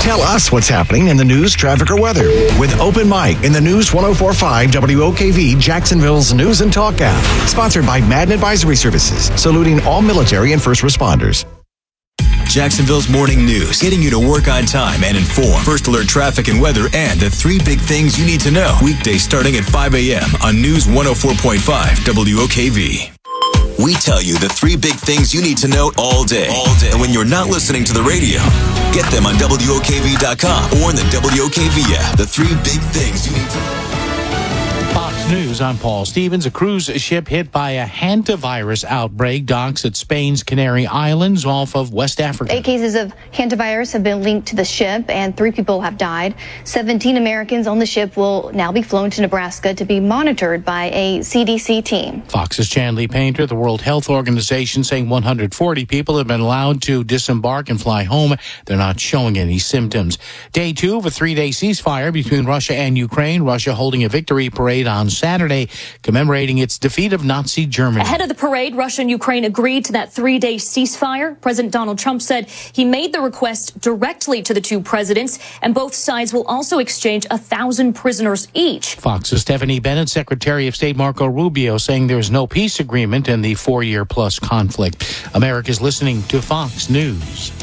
Tell us what's happening in the news, traffic, or weather with Open Mic in the News 104.5 WOKV Jacksonville's News and Talk app. Sponsored by Madden Advisory Services, saluting all military and first responders. Jacksonville's morning news, getting you to work on time and informed. First alert traffic and weather, and the 3 big things you need to know. Weekdays starting at 5 a.m. on News 104.5 WOKV. We tell you the 3 big things you need to know all day. And when you're not listening to the radio, get them on WOKV.com or in the WOKV app. The 3 big things you need to know. Fox News, I'm Paul Stevens. A cruise ship hit by a hantavirus outbreak docks at Spain's Canary Islands off of West Africa. 8 cases of hantavirus have been linked to the ship, and 3 people have died. 17 Americans on the ship will now be flown to Nebraska to be monitored by a CDC team. Fox's Chanley Painter, the World Health Organization, saying 140 people have been allowed to disembark and fly home. They're not showing any symptoms. Day 2 of a 3-day ceasefire between Russia and Ukraine. Russia holding a victory parade on Saturday, commemorating its defeat of Nazi Germany. Ahead of the parade, Russia and Ukraine agreed to that 3-day ceasefire. President Donald Trump said he made the request directly to the 2 presidents, and both sides will also exchange 1,000 prisoners each. Fox's Stephanie Bennett, Secretary of State Marco Rubio, saying there's no peace agreement in the 4-year-plus conflict. America's listening to Fox News.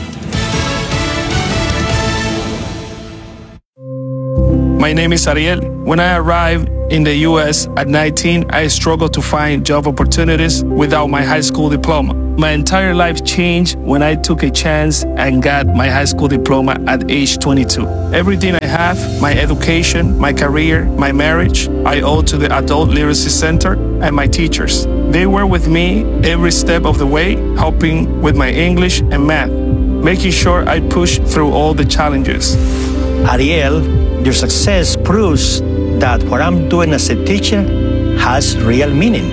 My name is Ariel. When I arrived in the U.S. at 19, I struggled to find job opportunities without my high school diploma. My entire life changed when I took a chance and got my high school diploma at age 22. Everything I have, my education, my career, my marriage, I owe to the Adult Literacy Center and my teachers. They were with me every step of the way, helping with my English and math, making sure I pushed through all the challenges. Ariel, your success proves that what I'm doing as a teacher has real meaning.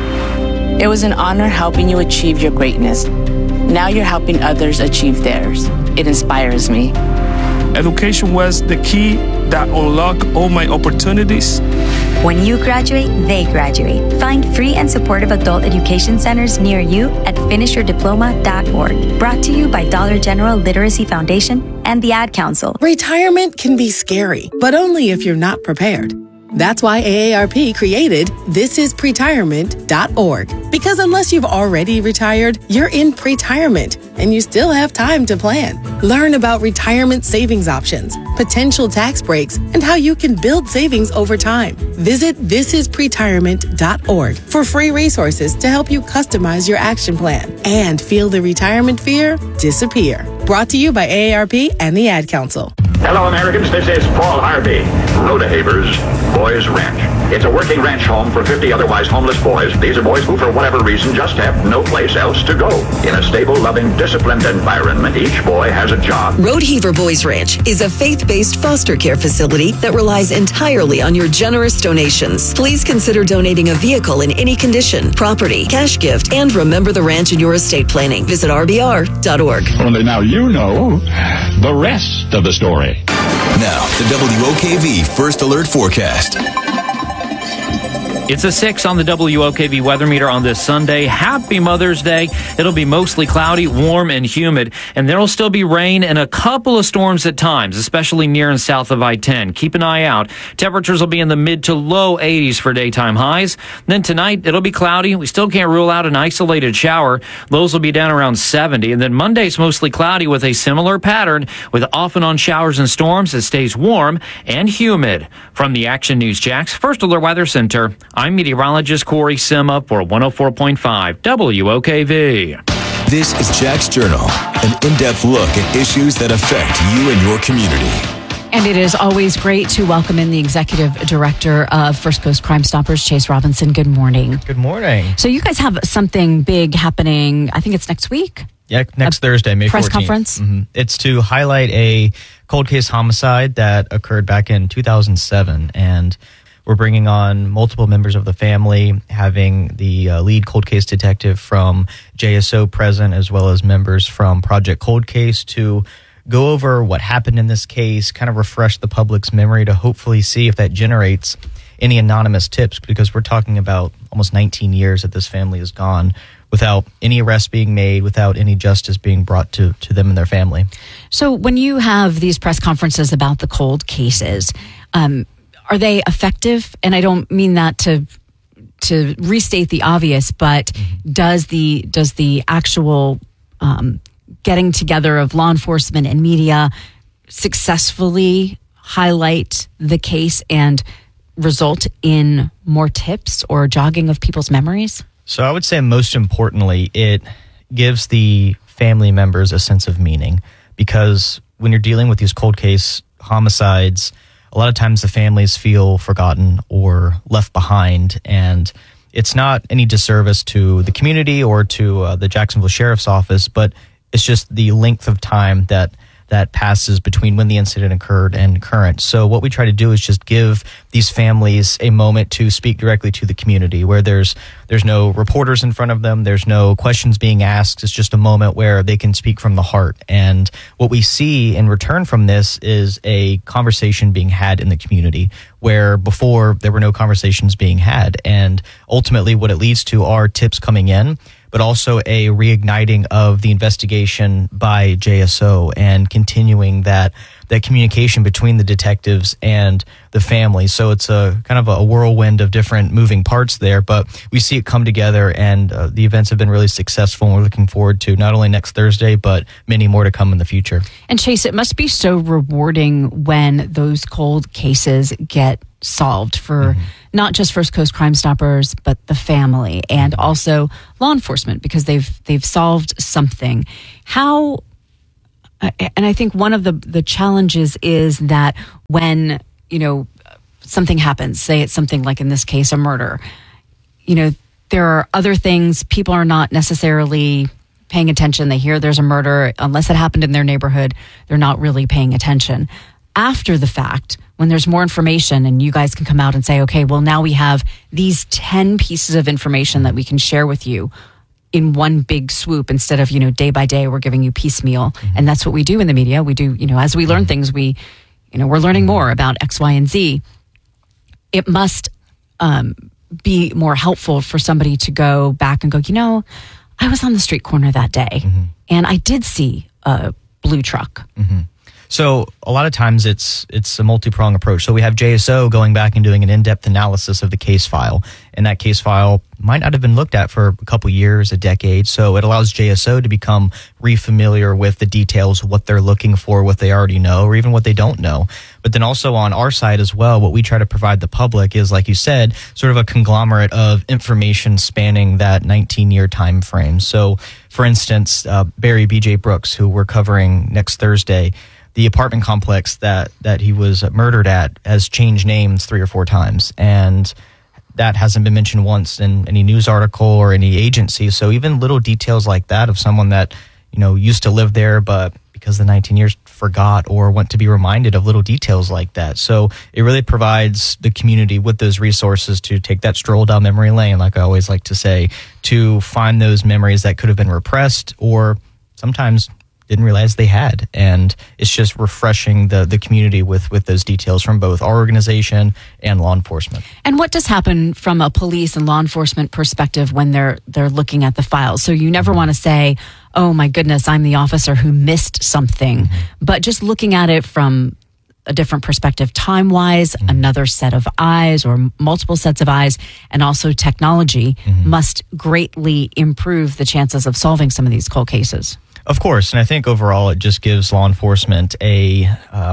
It was an honor helping you achieve your greatness. Now you're helping others achieve theirs. It inspires me. Education was the key that unlocked all my opportunities. When you graduate, they graduate. Find free and supportive adult education centers near you at finishyourdiploma.org. Brought to you by Dollar General Literacy Foundation and the Ad Council. Retirement can be scary, but only if you're not prepared. That's why AARP created thisispretirement.org. Because unless you've already retired, you're in pretirement and you still have time to plan. Learn about retirement savings options, potential tax breaks, and how you can build savings over time. Visit thisispretirement.org for free resources to help you customize your action plan and feel the retirement fear disappear. Brought to you by AARP and the Ad Council. Hello, Americans. This is Paul Harvey. Rodehaver's Boys Ranch. It's a working ranch home for 50 otherwise homeless boys. These are boys who, for whatever reason, just have no place else to go. In a stable, loving, disciplined environment, each boy has a job. Rodeheaver Boys Ranch is a faith-based foster care facility that relies entirely on your generous donations. Please consider donating a vehicle in any condition, property, cash gift, and remember the ranch in your estate planning. Visit rbr.org. Only now you know the rest of the story. Now, the WOKV First Alert Forecast. It's a 6 on the WOKV weather meter on this Sunday. Happy Mother's Day. It'll be mostly cloudy, warm, and humid, and there will still be rain and a couple of storms at times, especially near and south of I-10. Keep an eye out. Temperatures will be in the mid to low 80s for daytime highs. Then tonight, it'll be cloudy. We still can't rule out an isolated shower. Lows will be down around 70, and then Monday's mostly cloudy with a similar pattern with off and on showers and storms. It stays warm and humid. From the Action News Jax First Alert Weather Center, I'm meteorologist Corey Sima for 104.5 WOKV. This is Jack's Journal, an in-depth look at issues that affect you and your community. And it is always great to welcome in the executive director of First Coast Crime Stoppers, Chase Robinson. Good morning. Good morning. So you guys have something big happening, I think it's next week? Yeah, next Thursday, May 14th. Press conference? Mm-hmm. It's to highlight a cold case homicide that occurred back in 2007. And we're bringing on multiple members of the family, having the lead cold case detective from JSO present, as well as members from Project Cold Case to go over what happened in this case, kind of refresh the public's memory to hopefully see if that generates any anonymous tips, because we're talking about almost 19 years that this family is gone without any arrest being made, without any justice being brought to them and their family. So when you have these press conferences about the cold cases, are they effective? And I don't mean that to restate the obvious, but does the actual getting together of law enforcement and media successfully highlight the case and result in more tips or jogging of people's memories? So I would say most importantly, it gives the family members a sense of meaning, because when you're dealing with these cold case homicides, a lot of times the families feel forgotten or left behind, and it's not any disservice to the community or to the Jacksonville Sheriff's Office, but it's just the length of time that passes between when the incident occurred and current. So what we try to do is just give these families a moment to speak directly to the community, where there's no reporters in front of them, there's no questions being asked. It's just a moment where they can speak from the heart. And what we see in return from this is a conversation being had in the community, where before there were no conversations being had. And ultimately what it leads to are tips coming in, but also a reigniting of the investigation by JSO and continuing that communication between the detectives and the family. So it's a kind of a whirlwind of different moving parts there, but we see it come together, and the events have been really successful, and we're looking forward to not only next Thursday, but many more to come in the future. And Chase, it must be so rewarding when those cold cases get solved for not just First Coast Crime Stoppers, but the family and also law enforcement, because they've solved something. How, and I think one of the challenges is that when, something happens, say it's something like in this case, a murder, there are other things, people are not necessarily paying attention. They hear there's a murder, unless it happened in their neighborhood, they're not really paying attention. After the fact, when there's more information and you guys can come out and say, okay, well, now we have these 10 pieces of information that we can share with you in one big swoop, instead of, day by day, we're giving you piecemeal. And that's what we do in the media. We do, as we learn things, we're learning more about X, Y, and Z. It must be more helpful for somebody to go back and go, I was on the street corner that day and I did see a blue truck. So a lot of times it's a multi-pronged approach. So we have JSO going back and doing an in-depth analysis of the case file. And that case file might not have been looked at for a couple years, a decade. So it allows JSO to become re-familiar with the details, what they're looking for, what they already know, or even what they don't know. But then also on our side as well, what we try to provide the public is, like you said, sort of a conglomerate of information spanning that 19-year time frame. So for instance, Barry B.J. Brooks, who we're covering next Thursday, the apartment complex that he was murdered at has changed names 3 or 4 times, and that hasn't been mentioned once in any news article or any agency. So even little details like that of someone that, used to live there, but because the 19 years forgot or want to be reminded of little details like that. So it really provides the community with those resources to take that stroll down memory lane, like I always like to say, to find those memories that could have been repressed or sometimes didn't realize they had. And it's just refreshing the community with those details from both our organization and law enforcement. And what does happen from a police and law enforcement perspective when they're looking at the files? So you never want to say, oh my goodness, I'm the officer who missed something. But just looking at it from a different perspective, time-wise, another set of eyes or multiple sets of eyes, and also technology must greatly improve the chances of solving some of these cold cases. Of course, and I think overall it just gives law enforcement a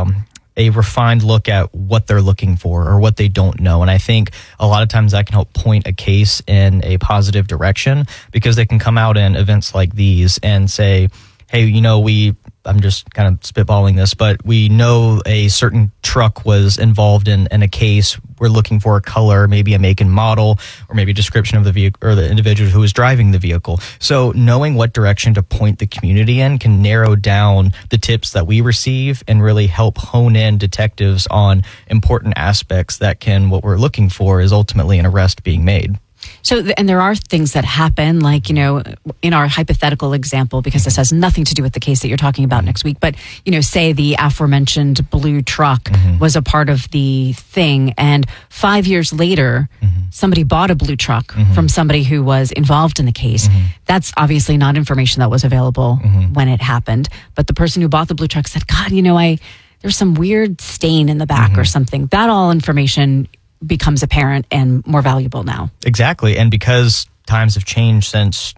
refined look at what they're looking for or what they don't know. And I think a lot of times that can help point a case in a positive direction, because they can come out in events like these and say, hey, I'm just kind of spitballing this, but we know a certain truck was involved in a case. We're looking for a color, maybe a make and model, or maybe a description of the vehicle or the individual who was driving the vehicle. So knowing what direction to point the community in can narrow down the tips that we receive and really help hone in detectives on important aspects that what we're looking for is ultimately an arrest being made. So, and there are things that happen, like, you know, in our hypothetical example, because this has nothing to do with the case that you're talking about next week, but, you know, say the aforementioned blue truck was a part of the thing, and 5 years later, somebody bought a blue truck from somebody who was involved in the case. That's obviously not information that was available when it happened, but the person who bought the blue truck said, God, you know, there's some weird stain in the back or something. That all information becomes apparent and more valuable now. Exactly. And because times have changed since,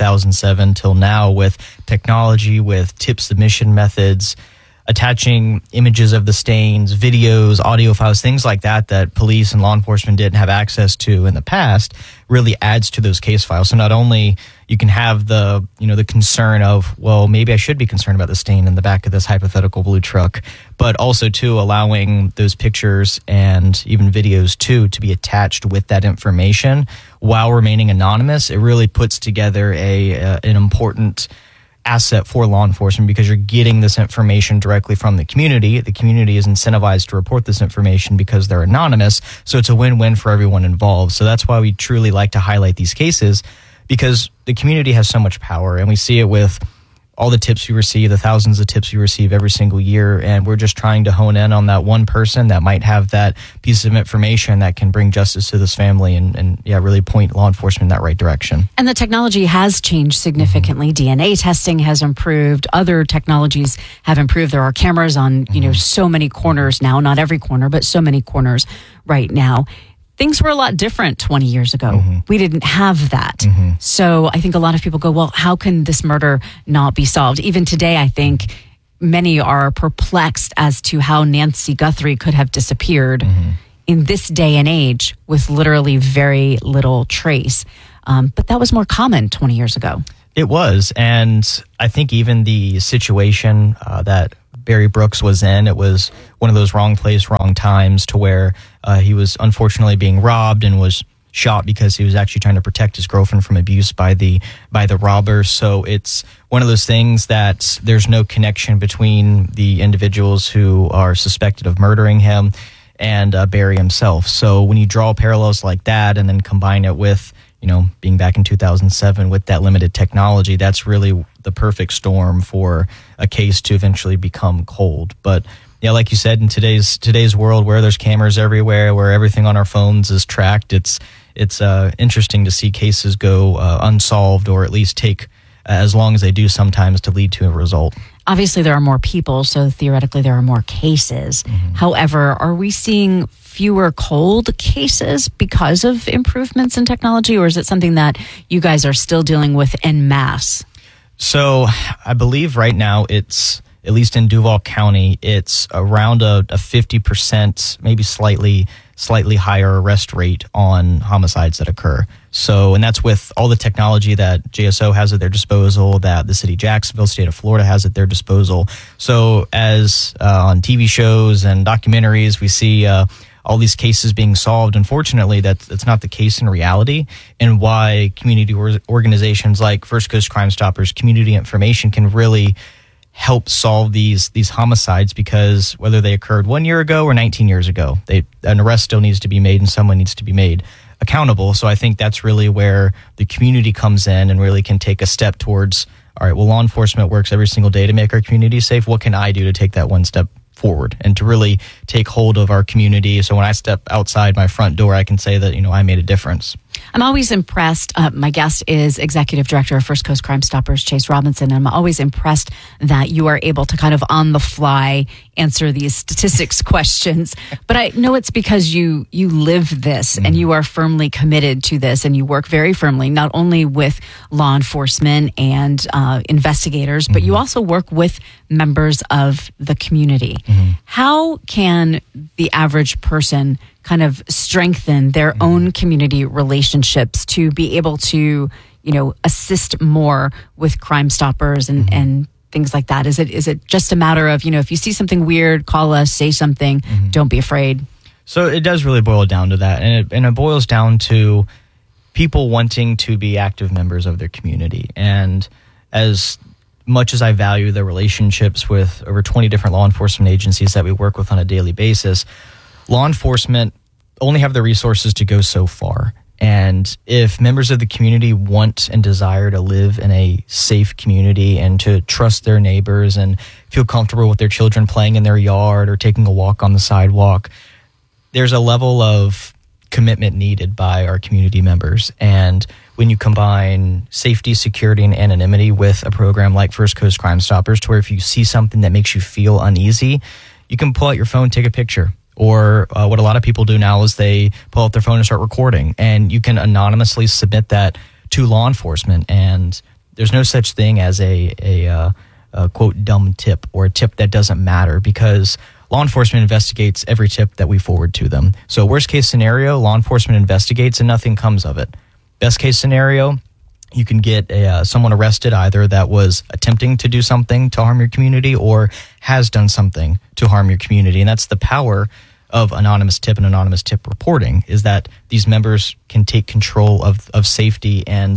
2007 till now, with technology, with tip submission methods, attaching images of the stains, videos, audio files, things like that police and law enforcement didn't have access to in the past, really adds to those case files. So not only you can have the concern of, well, maybe I should be concerned about the stain in the back of this hypothetical blue truck, but also too allowing those pictures and even videos too to be attached with that information while remaining anonymous. It really puts together an important asset for law enforcement, because you're getting this information directly from the community. The community is incentivized to report this information because they're anonymous. So it's a win-win for everyone involved. So that's why we truly like to highlight these cases, because the community has so much power, and we see it with all the tips we receive, the thousands of tips we receive every single year, and we're just trying to hone in on that one person that might have that piece of information that can bring justice to this family and really point law enforcement in that right direction. And the technology has changed significantly. DNA testing has improved. Other technologies have improved. There are cameras on, so many corners now, not every corner, but so many corners right now. Things were a lot different 20 years ago. We didn't have that. So I think a lot of people go, well, how can this murder not be solved? Even today, I think many are perplexed as to how Nancy Guthrie could have disappeared in this day and age with literally very little trace. But that was more common 20 years ago. It was. And I think even the situation that Barry Brooks was in, it was one of those wrong place, wrong times, to where he was unfortunately being robbed and was shot because he was actually trying to protect his girlfriend from abuse by the robbers. So it's one of those things that there's no connection between the individuals who are suspected of murdering him and Barry himself. So when you draw parallels like that and then combine it with being back in 2007 with that limited technology, that's really the perfect storm for a case to eventually become cold. But yeah, like you said, in today's world where there's cameras everywhere, where everything on our phones is tracked, it's interesting to see cases go unsolved, or at least take as long as they do sometimes to lead to a result. Obviously, there are more people, so theoretically there are more cases. However, are we seeing fewer cold cases because of improvements in technology, or is it something that you guys are still dealing with en masse? So I believe right now it's, at least in Duval County, it's around a 50%, maybe slightly higher arrest rate on homicides that occur. So, and that's with all the technology that JSO has at their disposal, that the city of Jacksonville, state of Florida has at their disposal. So as on TV shows and documentaries, we see all these cases being solved. Unfortunately, that's not the case in reality, and why community organizations like First Coast Crime Stoppers, Community Information, can really help solve these homicides, because whether they occurred 1 year ago or 19 years ago, an arrest still needs to be made and someone needs to be made accountable. So I think that's really where the community comes in and really can take a step towards, all right, well, law enforcement works every single day to make our community safe. What can I do to take that one step forward and to really take hold of our community? So when I step outside my front door, I can say that, I made a difference. I'm always impressed. My guest is Executive Director of First Coast Crime Stoppers, Chase Robinson. And I'm always impressed that you are able to kind of on the fly answer these statistics questions. But I know it's because you live this and you are firmly committed to this, and you work very firmly, not only with law enforcement and investigators, but you also work with members of the community. How can the average person kind of strengthen their own community relationships to be able to, assist more with Crime Stoppers and things like that? Is it just a matter of, if you see something weird, call us, say something, don't be afraid? So it does really boil down to that. And it boils down to people wanting to be active members of their community. And as much as I value the relationships with over 20 different law enforcement agencies that we work with on a daily basis, law enforcement only have the resources to go so far. And if members of the community want and desire to live in a safe community and to trust their neighbors and feel comfortable with their children playing in their yard or taking a walk on the sidewalk, there's a level of commitment needed by our community members. And when you combine safety, security, and anonymity with a program like First Coast Crime Stoppers, to where if you see something that makes you feel uneasy, you can pull out your phone, take a picture. Or what a lot of people do now is they pull out their phone and start recording, and you can anonymously submit that to law enforcement. And there's no such thing as a quote dumb tip or a tip that doesn't matter, because law enforcement investigates every tip that we forward to them. So worst case scenario, law enforcement investigates and nothing comes of it. Best case scenario, you can get someone arrested either that was attempting to do something to harm your community or has done something to harm your community. And that's the power of anonymous tip and anonymous tip reporting, is that these members can take control of safety and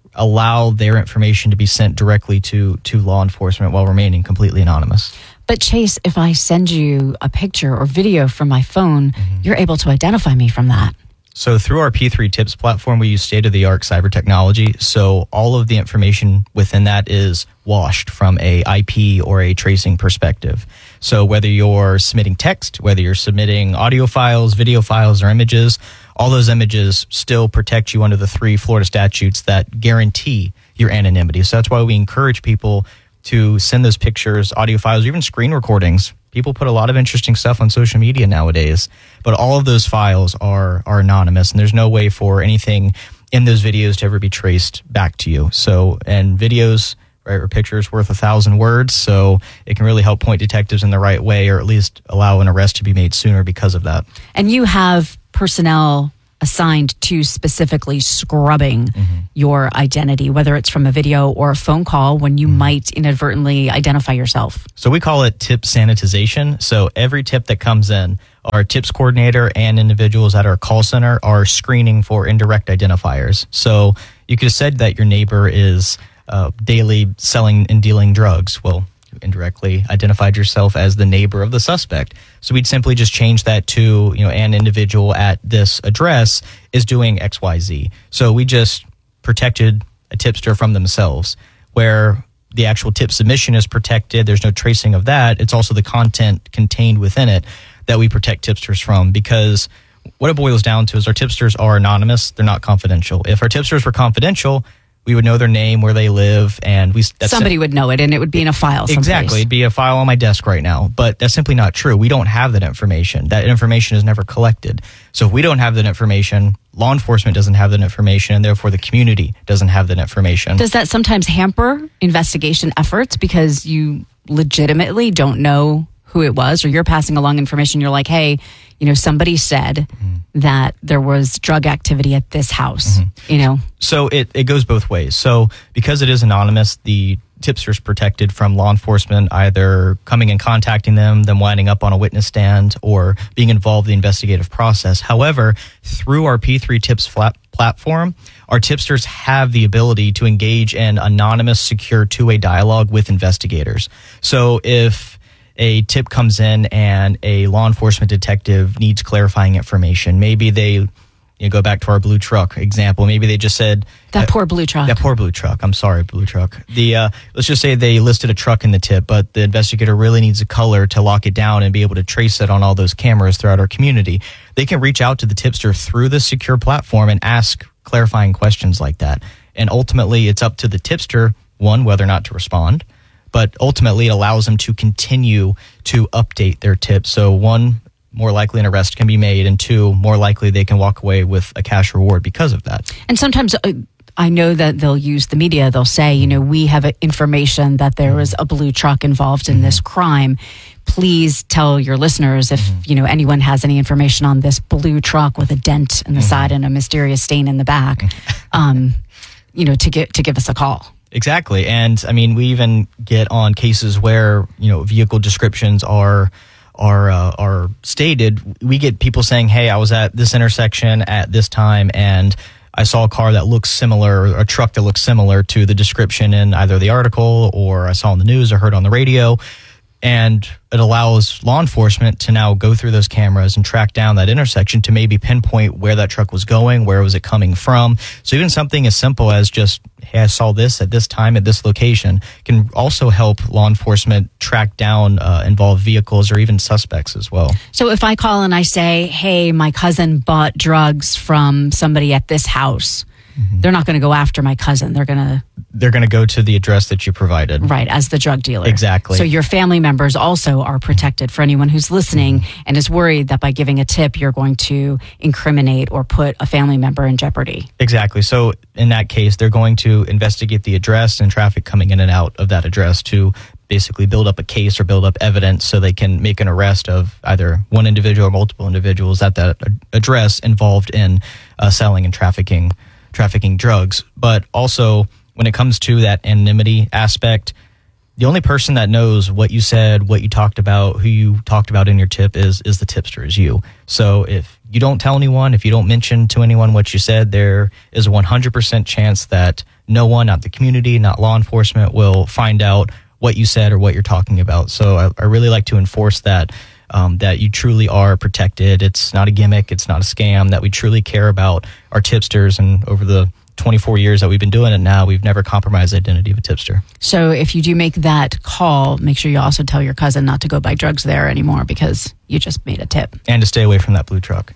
allow their information to be sent directly to law enforcement while remaining completely anonymous. But Chase, if I send you a picture or video from my phone, you're able to identify me from that. So through our P3 Tips platform, we use state-of-the-art cyber technology. So all of the information within that is washed from a IP or a tracing perspective. So whether you're submitting text, whether you're submitting audio files, video files, or images, all those images still protect you under the 3 Florida statutes that guarantee your anonymity. So that's why we encourage people to send those pictures, audio files, or even screen recordings. People put a lot of interesting stuff on social media nowadays, but all of those files are anonymous, and there's no way for anything in those videos to ever be traced back to you. So, and videos, right, or pictures worth 1,000 words, so it can really help point detectives in the right way, or at least allow an arrest to be made sooner because of that. And you have personnel assigned to specifically scrubbing your identity, whether it's from a video or a phone call when you might inadvertently identify yourself. So we call it tip sanitization. So every tip that comes in, our tips coordinator and individuals at our call center are screening for indirect identifiers. So you could have said that your neighbor is daily selling and dealing drugs. Well, you indirectly identified yourself as the neighbor of the suspect. So we'd simply just change that to, an individual at this address is doing XYZ. So we just protected a tipster from themselves, where the actual tip submission is protected. There's no tracing of that. It's also the content contained within it that we protect tipsters from, because what it boils down to is our tipsters are anonymous. They're not confidential. If our tipsters were confidential, we would know their name, where they live, and somebody would know it, and it would be in a file someplace. Exactly. It'd be a file on my desk right now, but that's simply not true. We don't have that information. That information is never collected. So if we don't have that information, law enforcement doesn't have that information, and therefore the community doesn't have that information. Does that sometimes hamper investigation efforts because you legitimately don't know who it was, or you're passing along information, you're like, hey, somebody said that there was drug activity at this house, So it goes both ways. So because it is anonymous, the tipster is protected from law enforcement either coming and contacting them winding up on a witness stand, or being involved in the investigative process. However, through our P3 Tips platform, our tipsters have the ability to engage in anonymous, secure, two-way dialogue with investigators. So if a tip comes in and a law enforcement detective needs clarifying information, maybe they go back to our blue truck example. Maybe they just said that poor blue truck. I'm sorry, blue truck. Let's just say they listed a truck in the tip, but the investigator really needs a color to lock it down and be able to trace it on all those cameras throughout our community. They can reach out to the tipster through the secure platform and ask clarifying questions like that. And ultimately, it's up to the tipster, one, whether or not to respond, but ultimately it allows them to continue to update their tip. So one, more likely an arrest can be made, and two, more likely they can walk away with a cash reward because of that. And sometimes I know that they'll use the media. They'll say, we have information that there was a blue truck involved in this crime. Please tell your listeners if, anyone has any information on this blue truck with a dent in the side and a mysterious stain in the back, to give us a call. Exactly. And I mean, we even get on cases where, vehicle descriptions are stated. We get people saying, hey, I was at this intersection at this time and I saw a car that looks similar, or a truck that looks similar to the description in either the article or I saw on the news or heard on the radio. And it allows law enforcement to now go through those cameras and track down that intersection to maybe pinpoint where that truck was going, where was it coming from. So even something as simple as just, hey, I saw this at this time at this location can also help law enforcement track down involved vehicles or even suspects as well. So if I call and I say, hey, my cousin bought drugs from somebody at this house, they're not going to go after my cousin. They're going to go to the address that you provided. Right, as the drug dealer. Exactly. So your family members also are protected. For anyone who's listening and is worried that by giving a tip, you're going to incriminate or put a family member in jeopardy. Exactly. So in that case, they're going to investigate the address and traffic coming in and out of that address to basically build up a case or build up evidence so they can make an arrest of either one individual or multiple individuals at that address involved in selling and trafficking drugs. But also, when it comes to that anonymity aspect, the only person that knows what you said, what you talked about, who you talked about in your tip is the tipster, is you. So if you don't tell anyone, if you don't mention to anyone what you said, there is a 100% chance that no one, not the community, not law enforcement, will find out what you said or what you're talking about. So I really like to enforce that you truly are protected. It's not a gimmick. It's not a scam, that we truly care about our tipsters. And over the 24 years that we've been doing it now, we've never compromised the identity of a tipster. So if you do make that call, make sure you also tell your cousin not to go buy drugs there anymore because you just made a tip. And to stay away from that blue truck.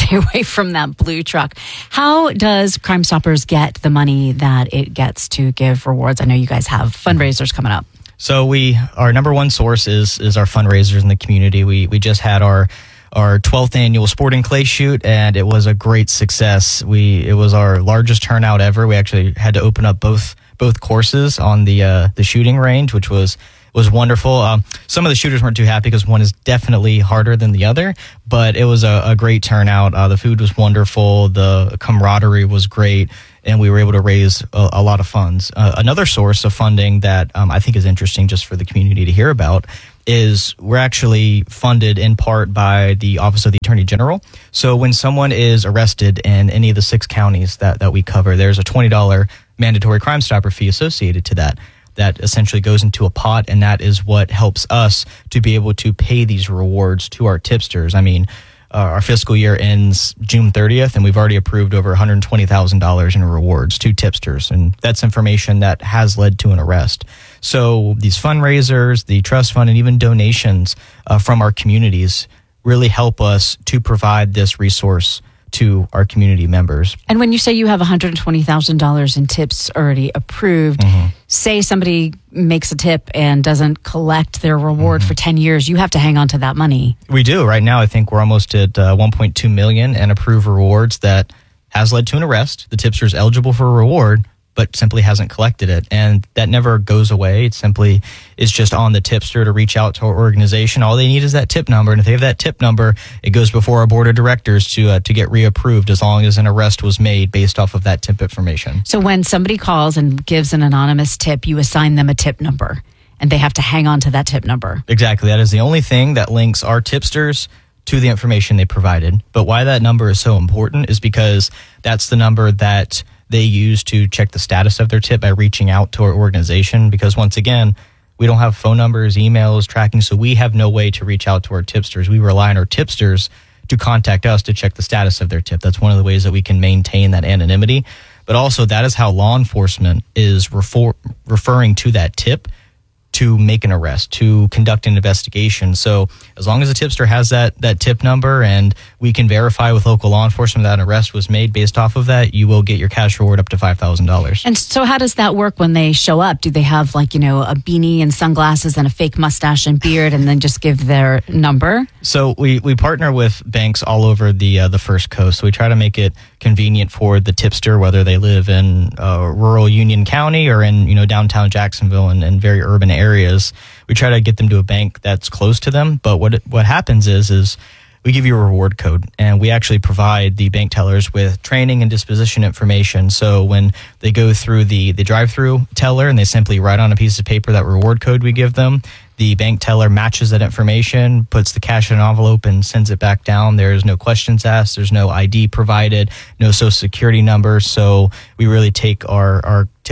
How does Crime Stoppers get the money that it gets to give rewards? I know you guys have fundraisers coming up. So our number one source is our fundraisers in the community. We just had our 12th annual Sporting Clay shoot, and it was a great success. It was our largest turnout ever. We actually had to open up both courses on the shooting range, which was wonderful. Some of the shooters weren't too happy because one is definitely harder than the other, but it was a great turnout. The food was wonderful. The camaraderie was great. And we were able to raise a lot of funds. Another source of funding that I think is interesting just for the community to hear about is we're actually funded in part by the Office of the Attorney General. So when someone is arrested in any of the 6 counties that we cover, there's a $20 mandatory Crime Stopper fee associated to that. That essentially goes into a pot, and that is what helps us to be able to pay these rewards to our tipsters. I mean, our fiscal year ends June 30th, and we've already approved over $120,000 in rewards to tipsters. And that's information that has led to an arrest. So these fundraisers, the trust fund, and even donations from our communities really help us to provide this resource to our community members. And when you say you have $120,000 in tips already approved, say somebody makes a tip and doesn't collect their reward for 10 years, you have to hang on to that money. We do. Right now, I think we're almost at $1.2 million in approved rewards that has led to an arrest. The tipster is eligible for a reward, but simply hasn't collected it. And that never goes away. It simply is just on the tipster to reach out to our organization. All they need is that tip number. And if they have that tip number, it goes before our board of directors to get reapproved as long as an arrest was made based off of that tip information. So when somebody calls and gives an anonymous tip, you assign them a tip number, and they have to hang on to that tip number. Exactly. That is the only thing that links our tipsters to the information they provided. But why that number is so important is because that's the number that they use to check the status of their tip by reaching out to our organization. Because once again, we don't have phone numbers, emails, tracking, so we have no way to reach out to our tipsters. We rely on our tipsters to contact us to check the status of their tip. That's one of the ways that we can maintain that anonymity. But also that is how law enforcement is referring to that tip to make an arrest, to conduct an investigation. So as long as the tipster has that tip number and we can verify with local law enforcement that an arrest was made based off of that, you will get your cash reward up to $5,000. And so how does that work when they show up? Do they have a beanie and sunglasses and a fake mustache and beard and then just give their number? So we partner with banks all over the First Coast. So we try to make it convenient for the tipster, whether they live in rural Union County or in downtown Jacksonville and very urban areas. We try to get them to a bank that's close to them. But what happens is we give you a reward code, and we actually provide the bank tellers with training and disposition information. So when they go through the drive-through teller and they simply write on a piece of paper that reward code we give them, the bank teller matches that information, puts the cash in an envelope, and sends it back down. There's no questions asked. There's no ID provided, no social security number. So we really take our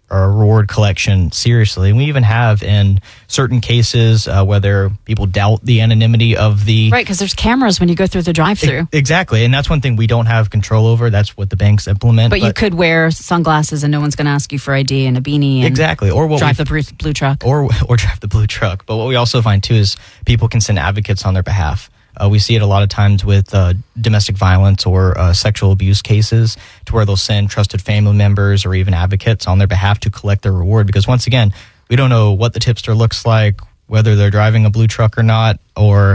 our reward collection seriously. And we even have in certain cases whether people doubt the anonymity of the... Right, because there's cameras when you go through the drive-thru. Exactly, and that's one thing we don't have control over. That's what the banks implement. But you could wear sunglasses and no one's going to ask you for ID and a beanie. And exactly, or drive the blue truck. Or drive the blue truck. But what we also find, too, is people can send advocates on their behalf. We see it a lot of times with domestic violence or sexual abuse cases, to where they'll send trusted family members or even advocates on their behalf to collect their reward. Because once again, we don't know what the tipster looks like, whether they're driving a blue truck or not, or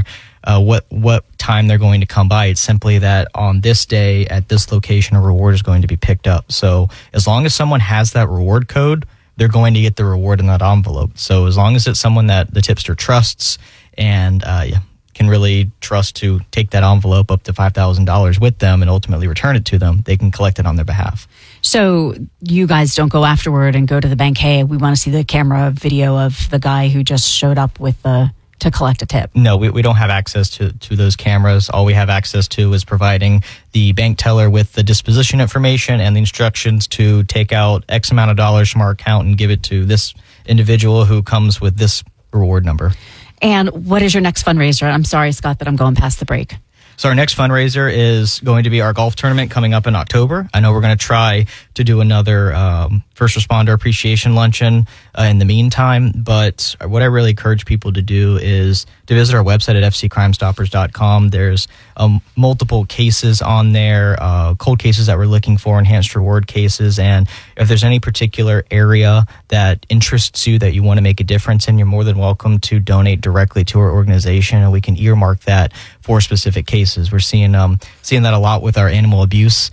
what time they're going to come by. It's simply that on this day at this location, a reward is going to be picked up. So as long as someone has that reward code, they're going to get the reward in that envelope. So as long as it's someone that the tipster trusts and can really trust to take that envelope up to $5,000 with them and ultimately return it to them, they can collect it on their behalf. So you guys don't go afterward and go to the bank, hey, we want to see the camera video of the guy who just showed up with to collect a tip? No, we don't have access to those cameras. All we have access to is providing the bank teller with the disposition information and the instructions to take out X amount of dollars from our account and give it to this individual who comes with this reward number. And what is your next fundraiser? I'm sorry, Scott, that I'm going past the break. So our next fundraiser is going to be our golf tournament coming up in October. I know we're going to try to do another first responder appreciation luncheon in the meantime, but what I really encourage people to do is to visit our website at fccrimestoppers.com. There's multiple cases on there, cold cases that we're looking for, enhanced reward cases, and if there's any particular area that interests you that you want to make a difference in, you're more than welcome to donate directly to our organization, and we can earmark that for specific cases. We're seeing that a lot with our animal abuse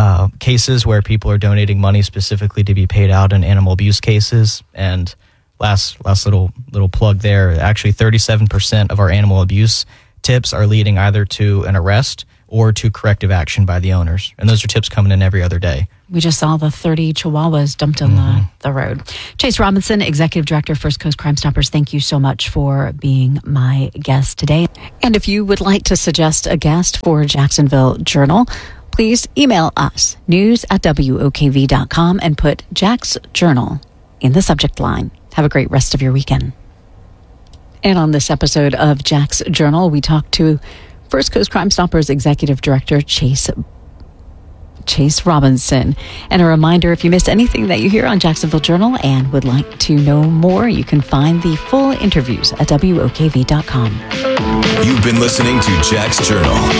cases, where people are donating money specifically to be paid out in animal abuse cases. And last little plug there, actually 37% of our animal abuse tips are leading either to an arrest or to corrective action by the owners. And those are tips coming in every other day. We just saw the 30 chihuahuas dumped on the road. Chase Robinson, Executive Director of First Coast Crime Stoppers, thank you so much for being my guest today. And if you would like to suggest a guest for Jacksonville Journal, please email us, news@wokv.com, and put Jack's Journal in the subject line. Have a great rest of your weekend. And on this episode of Jack's Journal, we talked to First Coast Crime Stoppers Executive Director Chase Robinson. And a reminder, if you missed anything that you hear on Jacksonville Journal and would like to know more, you can find the full interviews at WOKV.com. You've been listening to Jack's Journal